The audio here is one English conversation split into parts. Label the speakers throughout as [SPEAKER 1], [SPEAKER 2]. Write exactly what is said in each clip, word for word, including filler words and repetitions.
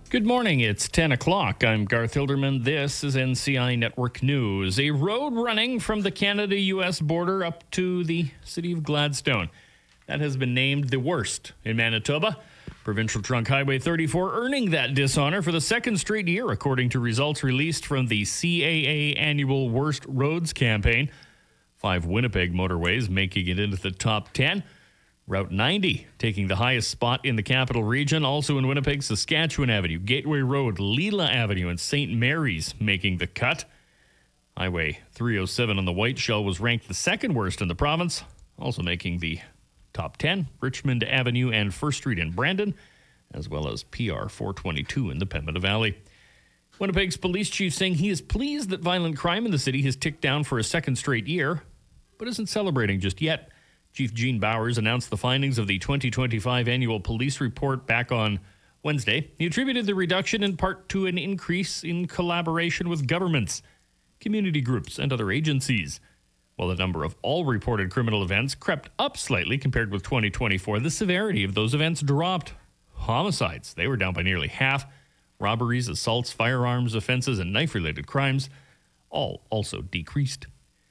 [SPEAKER 1] Good morning. It's ten o'clock. I'm Garth Hilderman. This is N C I Network News. A road running from the Canada-U S border up to the city of Gladstone. That has been named the worst in Manitoba. Provincial Trunk Highway thirty-four earning that dishonor for the second straight year, according to results released from the C A A annual Worst Roads campaign. Five Winnipeg motorways making it into the top ten. Route ninety taking the highest spot in the capital region. Also in Winnipeg, Saskatchewan Avenue, Gateway Road, Leela Avenue, and Saint Mary's making the cut. Highway three oh seven on the White Shell was ranked the second worst in the province, also making the top ten. Richmond Avenue and First Street in Brandon, as well as P R four twenty-two in the Pembina Valley. Winnipeg's police chief saying he is pleased that violent crime in the city has ticked down for a second straight year, but isn't celebrating just yet. Chief Gene Bowers announced the findings of the twenty twenty-five annual police report back on Wednesday. He attributed the reduction in part to an increase in collaboration with governments, community groups, and other agencies. While the number of all reported criminal events crept up slightly compared with twenty twenty-four, the severity of those events dropped. Homicides, they were down by nearly half. Robberies, assaults, firearms offenses, and knife-related crimes all also decreased.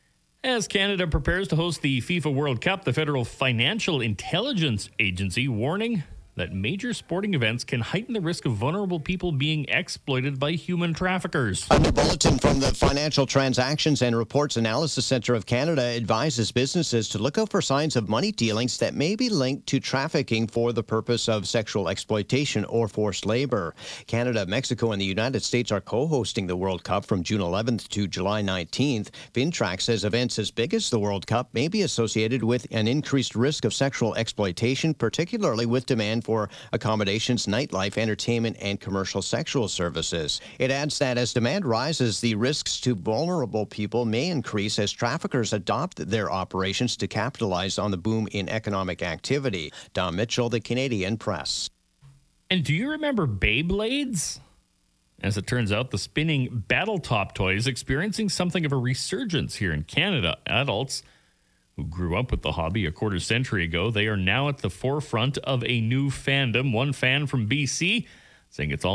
[SPEAKER 1] As Canada prepares to host the FIFA World Cup, the Federal Financial Intelligence Agency warning that major sporting events can heighten the risk of vulnerable people being exploited by human traffickers.
[SPEAKER 2] A new bulletin from the Financial Transactions and Reports Analysis Centre of Canada advises businesses to look out for signs of money dealings that may be linked to trafficking for the purpose of sexual exploitation or forced labor. Canada, Mexico, and the United States are co-hosting the World Cup from June eleventh to July nineteenth. FinTrack says events as big as the World Cup may be associated with an increased risk of sexual exploitation, particularly with demand for accommodations, nightlife, entertainment, and commercial sexual services. It adds that as demand rises, the risks to vulnerable people may increase as traffickers adopt their operations to capitalize on the boom in economic activity. Don Mitchell, The Canadian Press.
[SPEAKER 1] And do you remember Beyblades? As it turns out, the spinning Battle Top toy is experiencing something of a resurgence here in Canada. Adults who grew up with the hobby a quarter century ago, they are now at the forefront of a new fandom. One fan from B C saying it's all